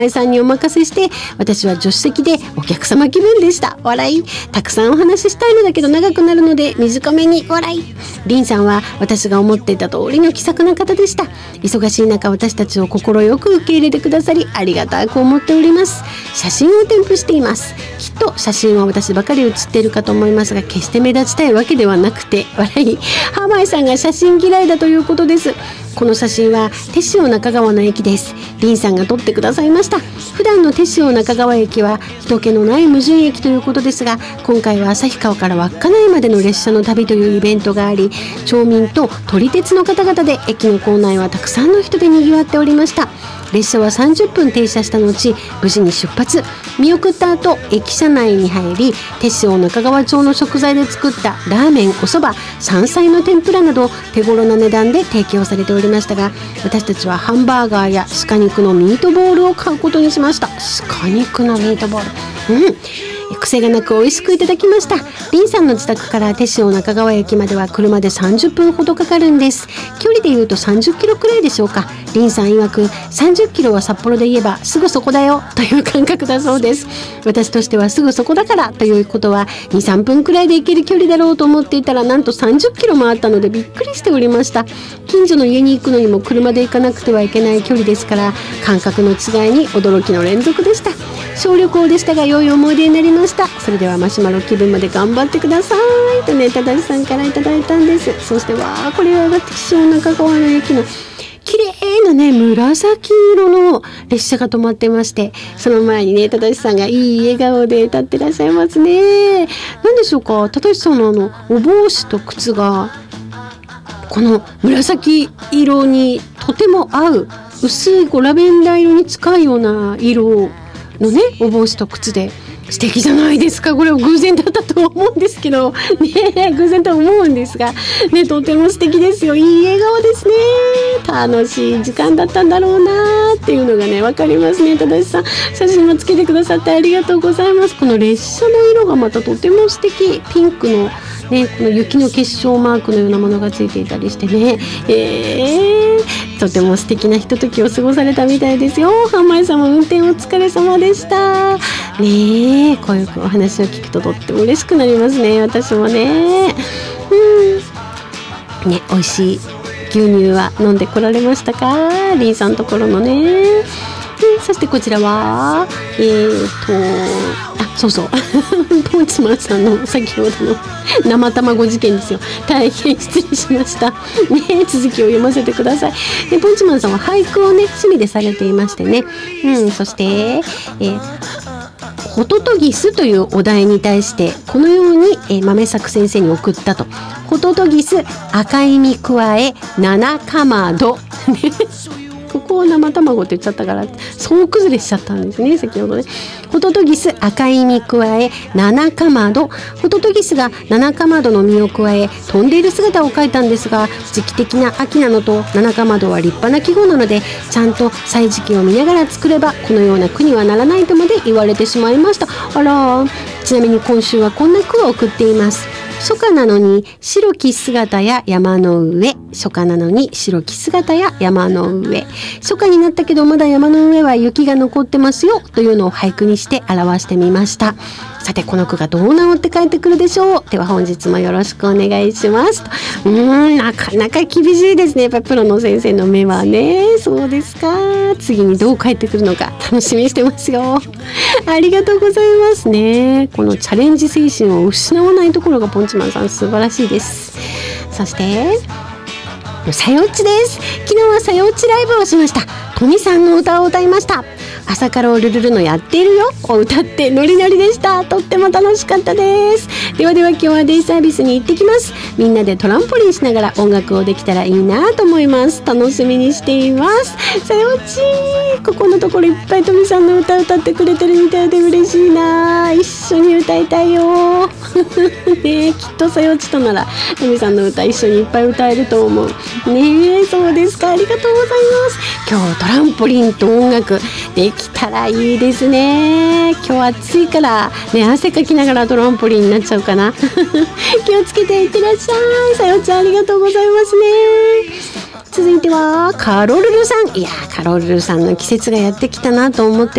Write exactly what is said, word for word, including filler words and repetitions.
さんにお任せして、私は助手席でお客様気分でした。笑い。たくさんお話ししたいのだけど長くなるので短めに笑い。リンさんは私が思っていた通りの気さくな方でした。忙しい中、私たちを心よく受け入れてくださり、ありがたく思っております。写真を添付しています。きっと写真は私ばかり写っているかと思いますが、決して目立ちたいわけではなくて、笑い。ハマイさんが写真嫌いだということです。この写真は手塩中川の駅です。リンさんが撮ってくださいました。普段の手塩中川駅は人気のない無人駅ということですが、今回は旭川から稚内までの列車の旅というイベントがあり、町民と撮り鉄の方々で駅の構内はたくさんの人で賑わっておりました。列車はさんじゅっぷん停車した後、無事に出発。見送った後、駅舎内に入り、手塩中川町の食材で作ったラーメン、お蕎麦、山菜の天ぷらなど手頃な値段で提供されておりましたが、私たちはハンバーガーや鹿肉のミートボールを買うことにしました。鹿肉のミートボール、うん癖がなく美味しくいただきました。リンさんの自宅から手塩中川駅までは車でさんじゅっぷんほどかかるんです。距離でいうとさんじゅっキロくらいでしょうか。リンさん曰くさんじゅっキロは札幌で言えばすぐそこだよという感覚だそうです。私としてはすぐそこだからということはに、さんぷんくらいで行ける距離だろうと思っていたら、なんとさんじゅっキロもあったのでびっくりしておりました。近所の家に行くのにも車で行かなくてはいけない距離ですから、感覚の違いに驚きの連続でした。小旅行でしたが良い思い出になりました。それではマシュマロ気分まで頑張ってくださいとね、ただしさんからいただいたんです。そしてわー、これは手塩中川の駅の綺麗なね、紫色の列車が止まってまして、その前にね、ただしさんがいい笑顔で立ってらっしゃいますね。何でしょうか、ただしさんのあのお帽子と靴がこの紫色にとても合う、薄いこうラベンダー色に近いような色のね、お帽子と靴で素敵じゃないですか。これは偶然だったと思うんですけどね、偶然と思うんですがね、とても素敵ですよ。いい笑顔ですね。楽しい時間だったんだろうなっていうのがね、わかりますね。ただしさん、写真もつけてくださってありがとうございます。この列車の色がまたとても素敵。ピンクのね、この雪の結晶マークのようなものがついていたりしてね、えー、とても素敵なひとときを過ごされたみたいですよ。ハンマイさんも運転お疲れ様でしたね。えこういうお話を聞くととっても嬉しくなりますね。私もね、うんね、美味しい牛乳は飲んでこられましたか、リンさんのところのね。そしてこちらはえーとあそうそうポンチマンさんの先ほどの生卵事件ですよ。大変失礼しました、ね、続きを読ませてください。でポンチマンさんは俳句をね趣味でされていましてね、うん、そして、えーホトトギスというお題に対してこのように、えー、豆作先生に送ったと。ホトトギス赤い実加え七かまどここを生卵って言っちゃったから総崩れしちゃったんですね、先ほどね。ホトトギス赤い実加え七かまど。ホトトギスが七かまどの実を加え飛んでいる姿を描いたんですが、時期的な秋なのと七かまどは立派な季語なので、ちゃんと歳時期を見ながら作ればこのような句にはならないとまで言われてしまいました。あら、ちなみに今週はこんな句を送っています。初夏なのに白き姿や山の上。初夏なのに白き姿や山の上。初夏になったけどまだ山の上は雪が残ってますよというのを俳句にして表してみました。さてこの句がどう直って帰ってくるでしょう。では本日もよろしくお願いします。うーんなかなか厳しいですね。やっぱりプロの先生の目はね。そうですか。次にどう帰ってくるのか楽しみにしてますよ。ありがとうございますね。このチャレンジ精神を失わないところがポンチマンさん素晴らしいです。そしてさよっちです。昨日はさよっちライブをしました。トミさんの歌を歌いました。朝からルルルのやっているよを歌ってノリノリでした。とっても楽しかったです。ではでは今日はデイサービスに行ってきます。みんなでトランポリンしながら音楽をできたらいいなと思います。楽しみにしています。さよっちここのところいっぱいトミさんの歌歌ってくれてるみたいで嬉しいな。一緒に歌いたいよね、きっとさよっちとならトミさんの歌一緒にいっぱい歌えると思うね。そうですか、ありがとうございます。今日トランポリンと音楽できたらいいですね。今日暑いからね、汗かきながらトランポリンになっちゃうかな気をつけていってらっしゃい。さよちゃんありがとうございますね。 続いてはカロルルさん。いやーカロルルさんの季節がやってきたなと思って